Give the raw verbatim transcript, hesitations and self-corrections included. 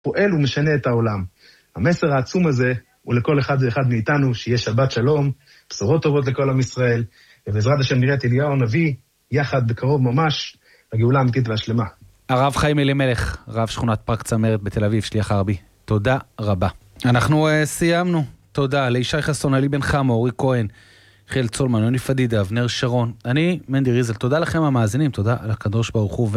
פועל ומשנה את העולם. המסר העצום הזה הוא לכל אחד ואחד מאיתנו, שיהיה שבת שלום, בשורות טובות לכל עם ישראל, ובעזרת השם נראה את אליהו הנביא, יחד בקרוב ממש, לגאולה האמיתית והשלמה. הרב חיים אלימלך, רב שכונת פארק צמרת בתל אביב, שליח הרבי. תודה רבה. אנחנו uh, סיימנו. תודה לישי חסון, עלי בן חמו, אורי כהן, חיל צולמן, יוני פדידה, אבנר שרון. אני מנדי ריזל. תודה לכם המאזינים, תודה על הקדוש ברוך הוא.